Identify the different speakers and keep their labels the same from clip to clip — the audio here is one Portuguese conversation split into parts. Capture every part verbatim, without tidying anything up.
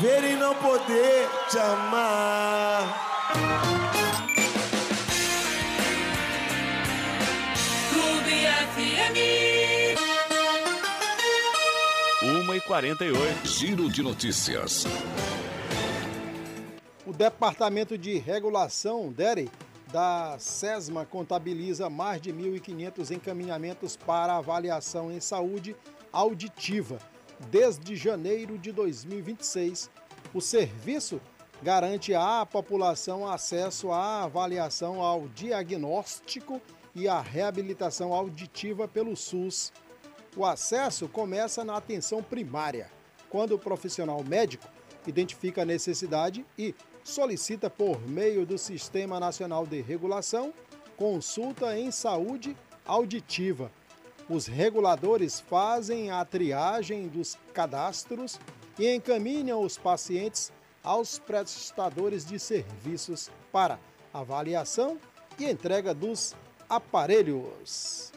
Speaker 1: ver e não poder te amar.
Speaker 2: Clube F M.
Speaker 3: uma e quarenta e oito.
Speaker 4: Giro de notícias.
Speaker 5: O Departamento de Regulação, D E R E, da SESMA contabiliza mais de mil e quinhentos encaminhamentos para avaliação em saúde auditiva. Desde janeiro de dois mil e vinte e seis, o serviço garante à população acesso à avaliação ao diagnóstico e à reabilitação auditiva pelo SUS. O acesso começa na atenção primária, quando o profissional médico identifica a necessidade e solicita por meio do Sistema Nacional de Regulação consulta em saúde auditiva. Os reguladores fazem a triagem dos cadastros e encaminham os pacientes aos prestadores de serviços para avaliação e entrega dos aparelhos.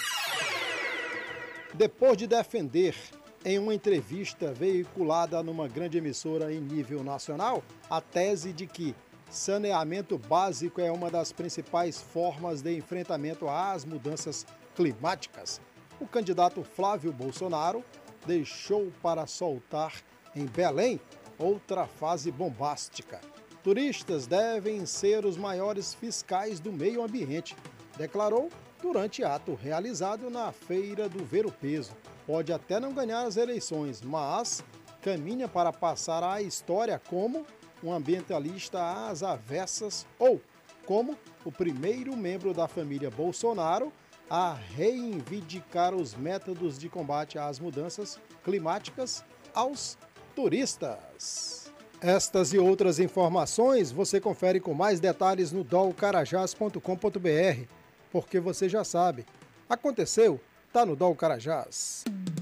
Speaker 5: Depois de defender em uma entrevista veiculada numa grande emissora em nível nacional a tese de que saneamento básico é uma das principais formas de enfrentamento às mudanças climáticas, o candidato Flávio Bolsonaro deixou para soltar em Belém outra fase bombástica. Turistas devem ser os maiores fiscais do meio ambiente, declarou durante ato realizado na Feira do Ver o Peso. Pode até não ganhar as eleições, mas caminha para passar à história como um ambientalista às avessas ou como o primeiro membro da família Bolsonaro a reivindicar os métodos de combate às mudanças climáticas aos turistas. Estas e outras informações você confere com mais detalhes no dol carajás ponto com ponto b r, porque você já sabe, aconteceu, tá no Dol Carajás.